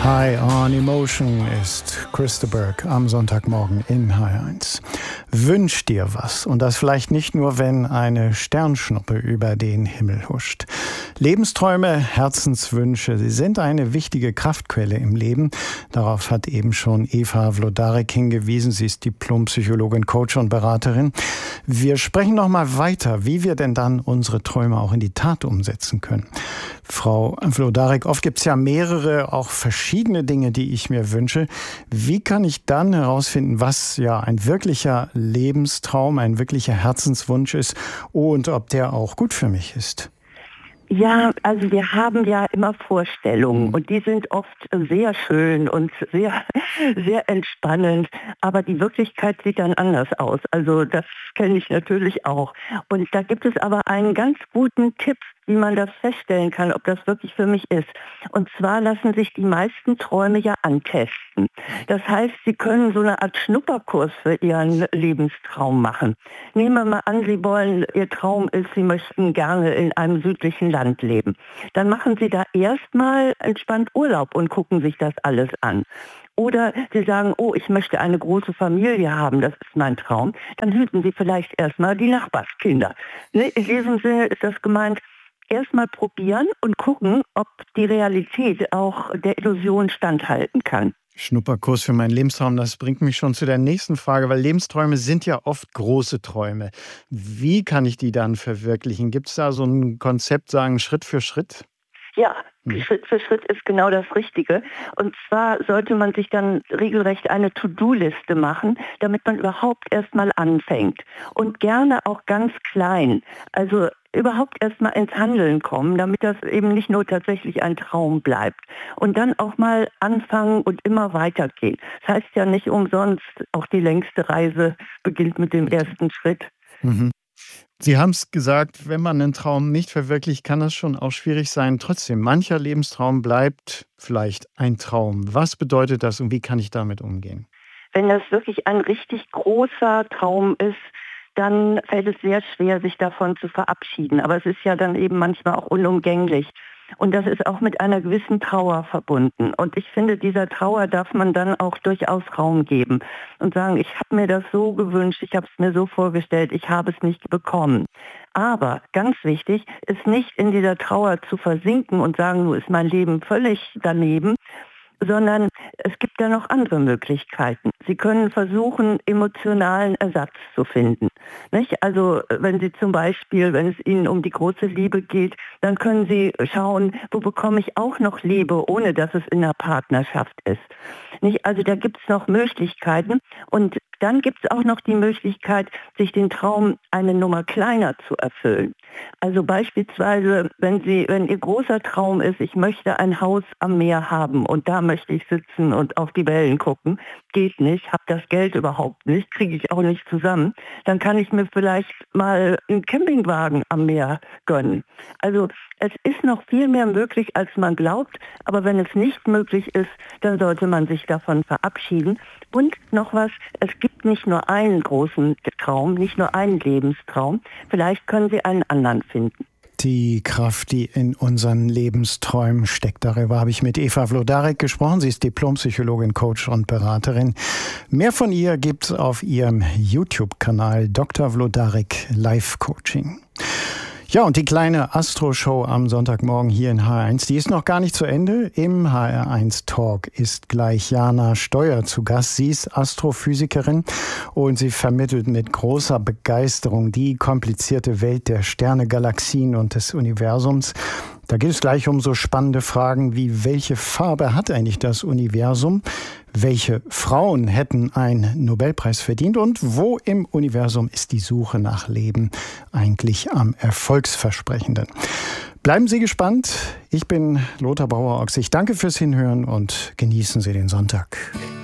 High on Emotion ist Chris de Burgh am Sonntagmorgen in HR1. Wünsch dir was, und das vielleicht nicht nur, wenn eine Sternschnuppe über den Himmel huscht. Lebensträume, Herzenswünsche, sie sind eine wichtige Kraftquelle im Leben. Darauf hat eben schon Eva Wlodarek hingewiesen. Sie ist Diplompsychologin, Coach und Beraterin. Wir sprechen noch mal weiter, wie wir denn dann unsere Träume auch in die Tat umsetzen können. Frau Wlodarek, oft gibt es ja mehrere, auch verschiedene Dinge, die ich mir wünsche. Wie kann ich dann herausfinden, was ja ein wirklicher Lebenstraum, ein wirklicher Herzenswunsch ist und ob der auch gut für mich ist? Ja, also wir haben ja immer Vorstellungen und die sind oft sehr schön und sehr, sehr entspannend, aber die Wirklichkeit sieht dann anders aus. Also das kenne ich natürlich auch. Und da gibt es aber einen ganz guten Tipp, wie man das feststellen kann, ob das wirklich für mich ist. Und zwar lassen sich die meisten Träume ja antesten. Das heißt, Sie können so eine Art Schnupperkurs für Ihren Lebenstraum machen. Nehmen wir mal an, Ihr Traum ist, Sie möchten gerne in einem südlichen Land leben. Dann machen Sie da erstmal entspannt Urlaub und gucken sich das alles an. Oder Sie sagen, oh, ich möchte eine große Familie haben, das ist mein Traum. Dann hüten Sie vielleicht erstmal die Nachbarskinder. In diesem Sinne ist das gemeint, erstmal probieren und gucken, ob die Realität auch der Illusion standhalten kann. Schnupperkurs für meinen Lebenstraum, das bringt mich schon zu der nächsten Frage, weil Lebensträume sind ja oft große Träume. Wie kann ich die dann verwirklichen? Gibt es da so ein Konzept, sagen Schritt für Schritt? Ja, Schritt für Schritt ist genau das Richtige. Und zwar sollte man sich dann regelrecht eine To-Do-Liste machen, damit man überhaupt erstmal anfängt. Und gerne auch ganz klein. Also überhaupt erstmal ins Handeln kommen, damit das eben nicht nur tatsächlich ein Traum bleibt. Und dann auch mal anfangen und immer weitergehen. Das heißt ja nicht umsonst, auch die längste Reise beginnt mit dem ersten Schritt. Mhm. Sie haben es gesagt, wenn man einen Traum nicht verwirklicht, kann das schon auch schwierig sein. Trotzdem, mancher Lebenstraum bleibt vielleicht ein Traum. Was bedeutet das und wie kann ich damit umgehen? Wenn das wirklich ein richtig großer Traum ist, dann fällt es sehr schwer, sich davon zu verabschieden. Aber es ist ja dann eben manchmal auch unumgänglich. Und das ist auch mit einer gewissen Trauer verbunden. Und ich finde, dieser Trauer darf man dann auch durchaus Raum geben und sagen, ich habe mir das so gewünscht, ich habe es mir so vorgestellt, ich habe es nicht bekommen. Aber ganz wichtig ist nicht in dieser Trauer zu versinken und sagen, nun ist mein Leben völlig daneben, sondern es gibt da noch andere Möglichkeiten. Sie können versuchen, emotionalen Ersatz zu finden. Nicht? Also wenn Sie zum Beispiel, wenn es Ihnen um die große Liebe geht, dann können Sie schauen, wo bekomme ich auch noch Liebe, ohne dass es in einer Partnerschaft ist. Nicht? Also da gibt es noch Möglichkeiten und dann gibt es auch noch die Möglichkeit, sich den Traum eine Nummer kleiner zu erfüllen. Also beispielsweise, wenn Ihr großer Traum ist, ich möchte ein Haus am Meer haben und da möchte ich sitzen und auf die Wellen gucken, geht nicht, habe das Geld überhaupt nicht, kriege ich auch nicht zusammen, dann kann ich mir vielleicht mal einen Campingwagen am Meer gönnen. Also es ist noch viel mehr möglich, als man glaubt, aber wenn es nicht möglich ist, dann sollte man sich davon verabschieden. Und noch was, es gibt nicht nur einen großen Traum, nicht nur einen Lebenstraum, vielleicht können Sie einen anderen finden. Die Kraft, die in unseren Lebensträumen steckt. Darüber habe ich mit Eva Wlodarek gesprochen. Sie ist Diplompsychologin, Coach und Beraterin. Mehr von ihr gibt es auf ihrem YouTube-Kanal Dr. Wlodarek Life Coaching. Ja, und die kleine Astro-Show am Sonntagmorgen hier in HR1, die ist noch gar nicht zu Ende. Im HR1 Talk ist gleich Jana Steuer zu Gast. Sie ist Astrophysikerin und sie vermittelt mit großer Begeisterung die komplizierte Welt der Sterne, Galaxien und des Universums. Da geht es gleich um so spannende Fragen wie, welche Farbe hat eigentlich das Universum? Welche Frauen hätten einen Nobelpreis verdient? Und wo im Universum ist die Suche nach Leben eigentlich am erfolgsversprechenden? Bleiben Sie gespannt. Ich bin Lothar Bauer-Ochs. Ich danke fürs Hinhören und genießen Sie den Sonntag.